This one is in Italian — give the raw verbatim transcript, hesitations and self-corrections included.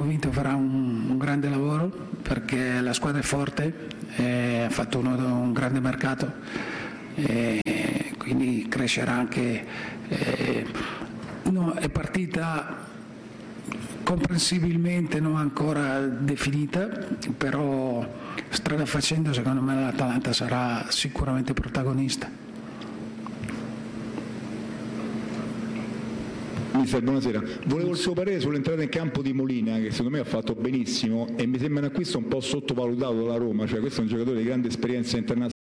convinto farà un, un grande lavoro perché la squadra è forte, eh, ha fatto uno, un grande mercato, eh, quindi crescerà anche. Eh, no, è partita comprensibilmente non ancora definita, però strada facendo secondo me l'Atalanta sarà sicuramente protagonista. Mister, buonasera. Volevo il suo parere sull'entrata in campo di Molina, che secondo me ha fatto benissimo e mi sembra un acquisto un po' sottovalutato dalla Roma, cioè questo è un giocatore di grande esperienza internazionale.